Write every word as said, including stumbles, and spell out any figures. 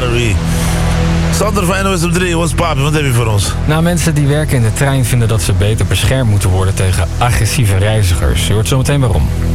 Battery. Sander van N O S op drie, what's papi, wat heb je voor ons? Nou, mensen die werken in de trein vinden dat ze beter beschermd moeten worden tegen agressieve reizigers. Je hoort zometeen waarom.